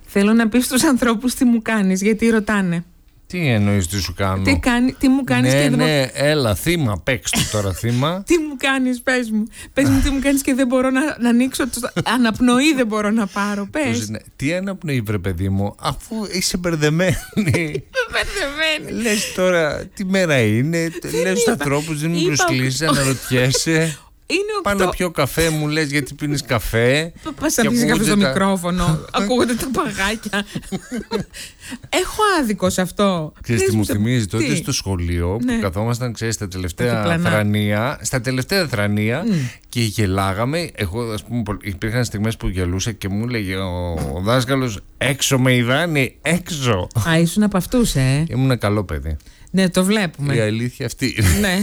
Θέλω να πεις στους ανθρώπους τι μου κάνεις, γιατί ρωτάνε. Τι εννοείς τι σου κάνω? Τι μου κάνεις ναι, και δεν ναι, έλα θύμα, παίξ' του τώρα θύμα. Τι μου κάνεις, πες μου τι μου κάνεις και δεν μπορώ να ανοίξω αναπνοή δεν μπορώ να πάρω, πες. Τι αναπνοή βρε παιδί μου, αφού είσαι μπερδεμένη. Μπερδεμένη. Λες τώρα τι μέρα είναι, λες στους ανθρώπους δεν μου προσκλήσεις, αναρωτιέσαι. Πάνω να πιω καφέ, μου λες γιατί πίνεις καφέ. Πας να πεις καφέ στο μικρόφωνο. Ακούγονται τα παγάκια. Έχω άδικο σε αυτό. Ξέρεις τι μου θυμίζει τότε στο σχολείο που καθόμασταν, ξέρεις, στα τελευταία θρανία και γελάγαμε. Εγώ, ας πούμε, υπήρχαν στιγμές που γελούσα και μου έλεγε ο δάσκαλος, έξω με Ιδάνη, έξω. Α, ήσουν από αυτούς, Ήμουν καλό παιδί. Ναι, το βλέπουμε. Η αλήθεια αυτή. Ναι.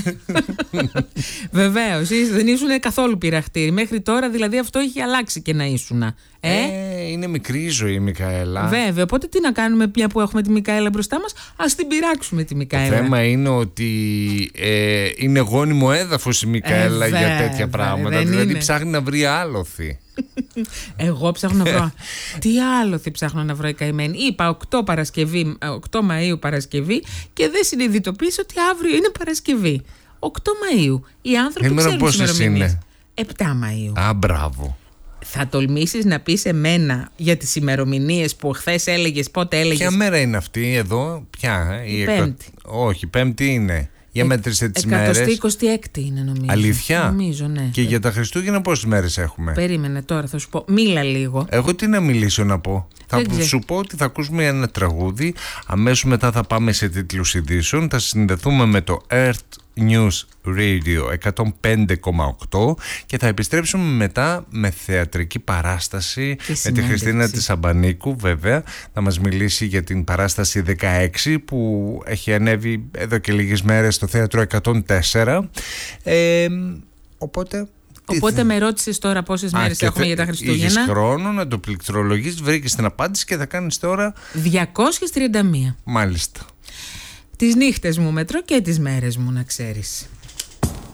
Βεβαίως, δεν ήσουν καθόλου πειραχτήρι. Μέχρι τώρα δηλαδή αυτό έχει αλλάξει και να ήσουν. Είναι μικρή η ζωή, Μικαέλα. Βέβαια, οπότε τι να κάνουμε πια που έχουμε τη Μικαέλα μπροστά μας? Ας την πειράξουμε τη Μικαέλα. Το θέμα είναι ότι είναι γόνιμο έδαφος η Μικαέλα για τέτοια πράγματα. Δηλαδή είναι. Ψάχνει να βρει άλοθη. Εγώ ψάχνω να βρω. Τι άλοθη ψάχνω να βρω η καημένη? Είπα 8 Μαΐου Παρασκευή και δεν συνειδητοποίησα ότι αύριο είναι Παρασκευή. 8 Μαΐου. Οι άνθρωποι ξέρουν τις ημερομηνίες. 7 Μαΐου. Α, μπράβο. Θα τολμήσεις να πεις εμένα για τις ημερομηνίες που χθες έλεγες? Πότε έλεγες? Ποια μέρα είναι αυτή εδώ? Ποια? Η Πέμπτη. Όχι, Πέμπτη είναι. Για μέτρησε τις μέρες. 126η είναι νομίζω. Αλήθεια? Νομίζω, ναι. Και για τα Χριστούγεννα πόσες μέρες έχουμε? Περίμενε τώρα, θα σου πω. Μίλα λίγο. Εγώ τι να μιλήσω να πω? Θα σου πω ότι θα ακούσουμε ένα τραγούδι. Αμέσως μετά θα πάμε σε τίτλους ειδήσεων. Θα συνδεθούμε με το Earth News Radio 105,8 και θα επιστρέψουμε μετά με θεατρική παράσταση με τη Χριστίνα της Σαμπανίκου, βέβαια. Θα μας μιλήσει για την παράσταση 16 που έχει ανέβει εδώ και λίγες μέρες στο θέατρο 104. Οπότε με ρώτησες τώρα πόσες μέρες έχουμε για τα Χριστούγεννα. Είχες χρόνο να το πληκτρολογήσεις, βρήκες την απάντηση και θα κάνεις τώρα 231. Μάλιστα. Τις νύχτες μου μετρώ και τις μέρες μου, να ξέρεις.